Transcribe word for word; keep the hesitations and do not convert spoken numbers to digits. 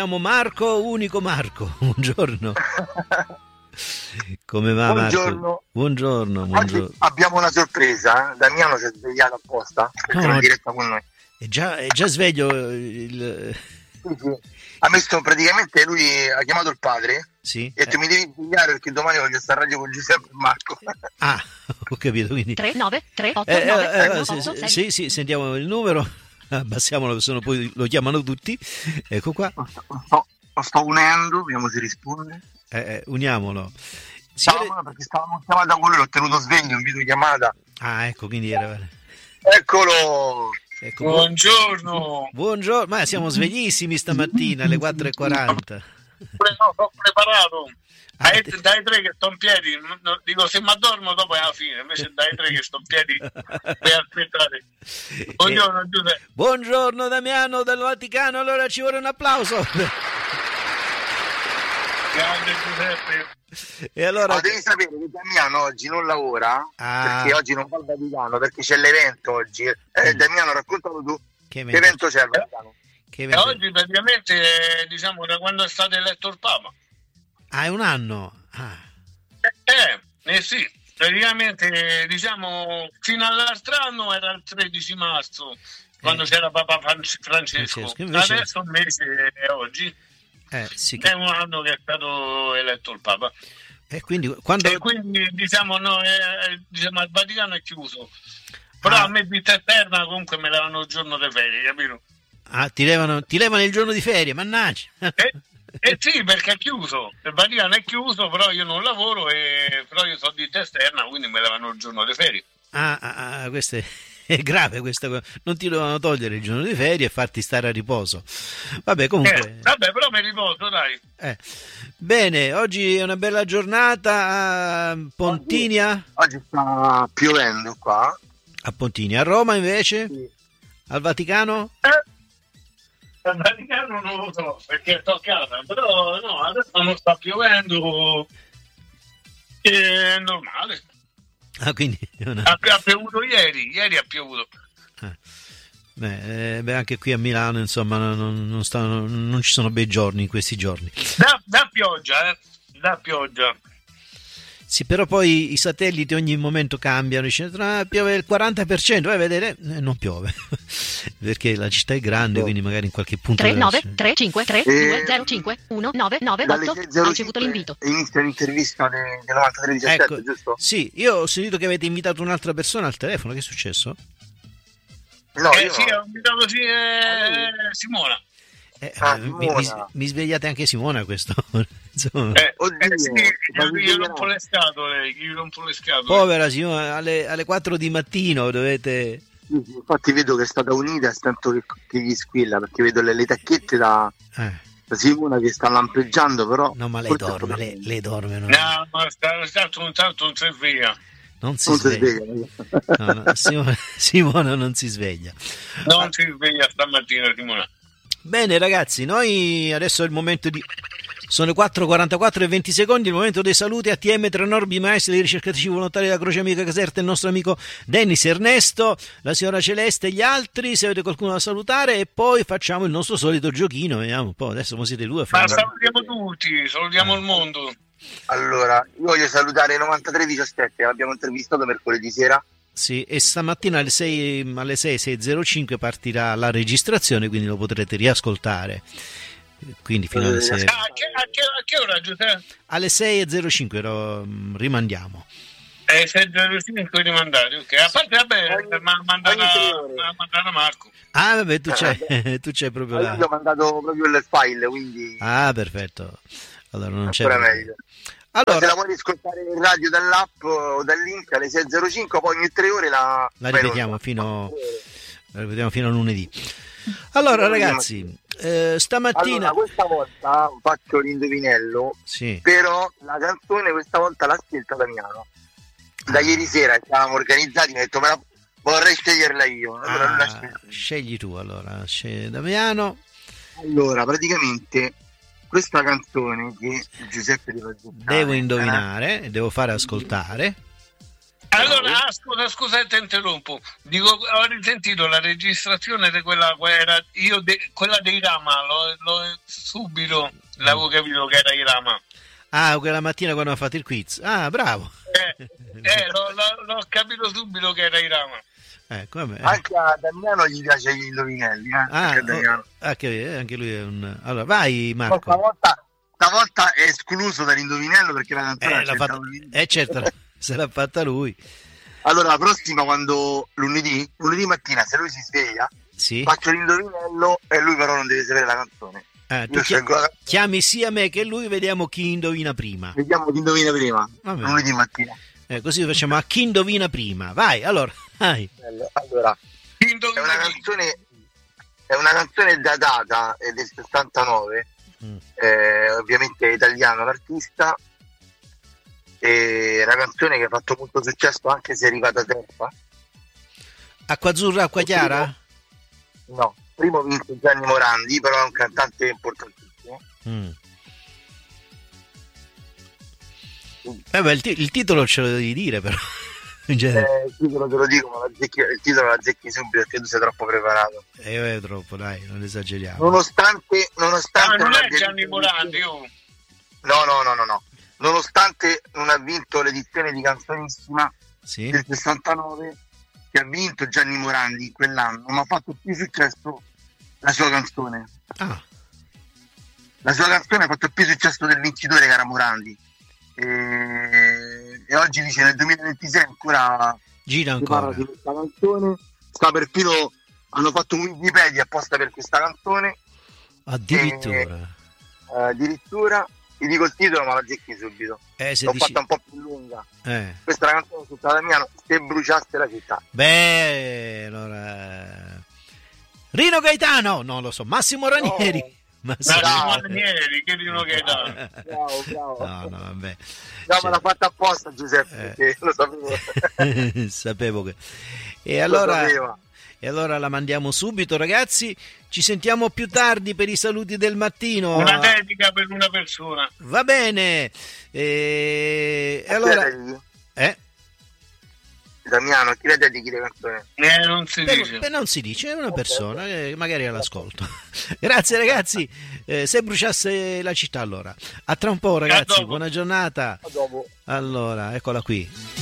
Siamo Marco, unico Marco. Buongiorno. Come va buongiorno. Marco? Buongiorno. Buongiorno. Oggi abbiamo una sorpresa. Damiano si è svegliato apposta perché no, è in diretta con noi. È già, è già sveglio. Il... Sì, sì. Ha messo praticamente, lui ha chiamato il padre. Sì. E tu eh. mi devi svegliare perché domani voglio stare a radio con Giuseppe e Marco. Ah, ho capito. Quindi tre nove tre otto eh, nove eh, uno sì, otto sei. sì, sì, sentiamo il numero. Abbassiamolo, se no poi lo chiamano tutti. Ecco qua. Lo sto, lo sto, lo sto unendo, vediamo se risponde. Eh, eh, uniamolo. Stavamo, Signore... perché stavamo chiamata con lui, l'ho tenuto sveglio in videochiamata. Ah, ecco, quindi era... Eccolo! Ecco, buongiorno. Buongiorno, ma siamo sveglissimi stamattina alle quattro e quaranta. No, sono preparato. Ah, dai, te... dai tre che sto in piedi, dico se mi addormo dopo è alla fine, invece dai tre che sto in piedi per aspettare. Buongiorno Giuseppe. Buongiorno Damiano del Vaticano, allora ci vuole un applauso. Grande Giuseppe. E allora... Ma devi sapere che Damiano oggi non lavora, ah. perché oggi non va al Vaticano, perché c'è l'evento oggi. Eh, mm. Damiano, raccontalo tu. Che evento, che evento c'è al Vaticano? Che evento? E oggi praticamente, diciamo, da quando è stato eletto il Papa. Ah, è un anno? Ah. Eh, eh sì, praticamente, diciamo, fino all'altro anno era il tredici marzo, quando eh. c'era Papa Francesco. Francesco. Invece... Adesso invece è oggi. Eh, sì che... È un anno che è stato eletto il Papa. E quindi, quando... e quindi diciamo, no, è, diciamo il Vaticano è chiuso. Però ah. a me vita eterna comunque me levano il giorno di ferie, capito? Ah, ti levano, ti levano il giorno di ferie, mannaggia. Eh, eh sì, perché è chiuso. Il Vaticano è chiuso, però io non lavoro, e però io sono di vita esterna, quindi me levano il giorno di ferie. Ah, ah, ah questo è... È grave questa cosa, non ti dovevano togliere il giorno di ferie e farti stare a riposo. Vabbè, comunque. Eh, vabbè, però mi riposo, dai. Eh. Bene, oggi è una bella giornata a Pontinia. Oggi, oggi sta piovendo qua. A Pontinia, a Roma invece? Sì. Al Vaticano? Eh, al Vaticano non lo so, perché sto a casa, però no, adesso non sta piovendo. È normale. Ah, quindi una... ha, ha piovuto ieri, ieri ha piovuto. Ah. Beh, eh, beh, anche qui a Milano, insomma, non, non, stanno, non ci sono bei giorni in questi giorni. Da, da pioggia, eh? Da pioggia. Sì, però poi i satelliti ogni momento cambiano, dicono ah, piove il quaranta per cento, vai a vedere, eh, non piove, perché la città è grande, no. Quindi magari in qualche punto... tre nove tre cinque tre due zero cinque uno nove nove otto, hai ricevuto l'invito. Inizia l'intervista del novantatré diciassette, ecco, giusto? Sì, io ho sentito che avete invitato un'altra persona al telefono, che è successo? No, eh, io sì, no. Ho invitato sì, eh, Simona. Eh, ah, mi, mi, mi svegliate anche Simona questo. Insomma. Eh, Oddio, eh sì, io, io rompo le scatole, io rompo le scatole. Povera Simona, alle, alle quattro di mattino dovete... Infatti vedo che è stata unita, tanto che, che gli squilla, perché vedo le, le tacchette da, eh. da Simona che sta lampeggiando, però... No, ma lei dorme, lei, lei dorme. Non... No, ma sta, sta un tanto non si sveglia. Non si non sveglia. Si sveglia. No, no, Simona, Simona non si sveglia. Non ah. si sveglia stamattina, Simona. Bene ragazzi, noi adesso è il momento di... Sono le quattro e quarantaquattro e venti secondi, il momento dei saluti a T M Tre Norbi, maestri dei ricercatrici volontari della Croce Amica Caserta, il nostro amico Dennis Ernesto, la signora Celeste e gli altri, se avete qualcuno da salutare, e poi facciamo il nostro solito giochino, vediamo un po', adesso come siete due a fare... Ma salutiamo tutti, salutiamo il mondo. Allora, io voglio salutare novantatré diciassette, l'abbiamo intervistato mercoledì sera. Sì, e stamattina alle sei, alle sei, sei e zero cinque partirà la registrazione, quindi lo potrete riascoltare. Quindi fino alle sei. Ah, a, che, a, che, a che ora, Giuseppe? Alle sei e zero cinque lo rimandiamo. Eh, sei e zero cinque rimandati, ok. A parte, vabbè, mi ha mandato Marco. Ah, vabbè, tu c'hai, tu c'hai proprio ah, la... Io ho mandato proprio il file, quindi... Ah, perfetto. Allora non c'è... Ancora meglio. Allora, se la vuoi ascoltare in radio dall'app o dal link alle sei e zero cinque, poi ogni tre ore la, la ripetiamo fino, la ripetiamo fino a lunedì. Allora ragazzi, eh, stamattina... Allora, questa volta faccio l'indovinello, sì. Però la canzone questa volta l'ha scelta Damiano. Da ah. ieri sera eravamo organizzati, mi ha detto me la vorrei sceglierla io. Allora, ah, scegli tu allora, scegli Damiano. Allora, praticamente... Questa canzone che Giuseppe deve devo indovinare, eh? devo fare ascoltare. Allora, ah, scusa, scusa, ti interrompo. Dico, ho risentito la registrazione di quella, era io de, quella dei Rama, l'ho, l'ho subito l'avevo capito che era i Rama. Ah, quella mattina quando ho fatto il quiz. Ah, bravo. Eh, eh l'ho, l'ho, l'ho capito subito che era i Rama. Ecco, vabbè. Anche a Damiano gli piace gli indovinelli, eh? Ah, anche, oh, anche, anche lui è un... Allora, vai Marco. Stavolta, stavolta è escluso dall'indovinello perché la canzone eh, l'ha fatta... Eh, certo, se l'ha fatta lui. Allora, la prossima, quando lunedì, lunedì mattina, se lui si sveglia, sì, faccio l'indovinello e lui però non deve sapere la canzone. Ah, tu chi- la... chiami sia me che lui, vediamo chi indovina prima. Vediamo chi indovina prima, vabbè, lunedì mattina. Eh, così facciamo a chi indovina prima. Vai, allora, vai. Allora, è una canzone, è una canzone datata, è del sessantanove, mm. eh, ovviamente è italiano l'artista. È una canzone che ha fatto molto successo anche se è arrivata terza. Acqua azzurra, acqua chiara? No, primo vinto Gianni Morandi, però è un cantante importantissimo. Mm. Eh beh, il, t- il titolo ce lo devi dire però. In eh, il titolo te lo dico, ma la zecchi, il titolo la zecchi subito perché tu sei troppo preparato. Eh, è troppo, dai, non esageriamo. Nonostante, nonostante ah, non, non è Gianni Morandi, oh. No, no, no, no, no. Nonostante non ha vinto l'edizione di Canzonissima, sì, del sessantanove, che ha vinto Gianni Morandi in quell'anno, ma ha fatto più successo la sua canzone. Ah. La sua canzone ha fatto più successo del vincitore che era Morandi. E, e oggi dice nel duemilaventisei ancora gira ancora di questa canzone. Sta perfino, hanno fatto un Wikipedia apposta per questa canzone. Addirittura. E, uh, addirittura. Ti dico il titolo ma la zecchi subito. Eh, se l'ho dici... fatta un po' più lunga. Eh. Questa è la canzone su Damiano, Se bruciasse la città. Beh, allora... Rino Gaetano, non lo so, Massimo Ranieri. Oh. Massimo Ranieri, che Rino Gaetano. Bravo, bravo. No, no, vabbè. No, cioè... me l'ha fatta apposta Giuseppe, eh. perché lo sapevo. Sapevo che... E allora... E allora la mandiamo subito, ragazzi. Ci sentiamo più tardi per i saluti del mattino. Una dedica per una persona. Va bene. E, e allora... Eh? Damiano, chi la dedichi le canzoni? Eh, non si per, dice. Per non si dice, è una persona, eh, magari all'ascolto. Grazie ragazzi. Eh, se bruciasse la città allora. A tra un po' ragazzi, buona giornata. A dopo. Allora, eccola qui.